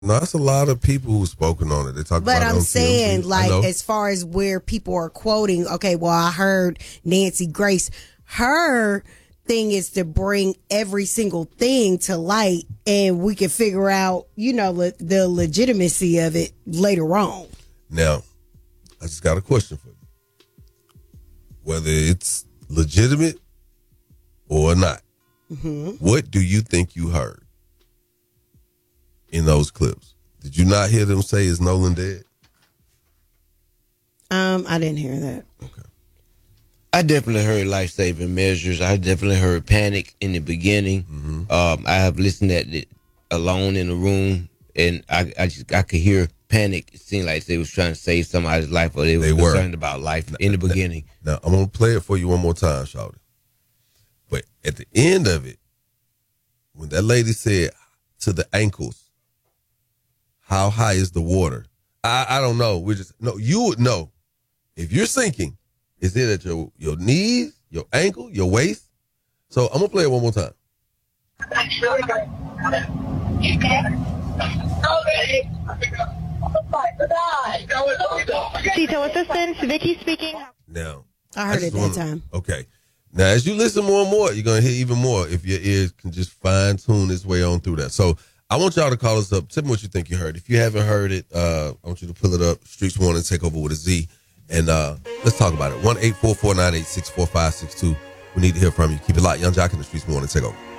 No, that's a lot of people who've spoken on it. They talk But about it I'm on saying, TMZ. like, as far as where people are quoting, okay, well, I heard Nancy Grace. Her thing is to bring every single thing to light, and we can figure out, the legitimacy of it later on. Now, I just got a question for you. Whether it's legitimate or not, what do you think you heard in those clips? Did you not hear them say, is Nolan dead? I didn't hear that. Okay. I definitely heard life-saving measures. I definitely heard panic in the beginning. I have listened to it alone in the room, and I could hear panic. It seemed like they was trying to save somebody's life, or they were concerned about life in the beginning. Now, I'm going to play it for you one more time, Shawty. But at the end of it, when that lady said to the ankles, how high is the water? I don't know. You would know. If you're sinking, is it at your knees, your ankle, your waist? So I'm going to play it one more time. Tito Assistance, Vicky speaking. Now, I heard it that time. Okay. Now, as you listen more and more, you're going to hear even more if your ears can just fine tune its way on through that. So I want y'all to call us up. Tell me what you think you heard. If you haven't heard it, I want you to pull it up. Streets Morning Takeover with a Z. And let's talk about it. 1-844-986-4562. We need to hear from you. Keep it locked. Yung Joc in the Streets Morning Takeover.